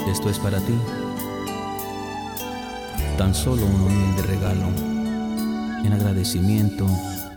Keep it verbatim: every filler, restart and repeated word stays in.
Esto es para ti, tan solo un humilde regalo en agradecimiento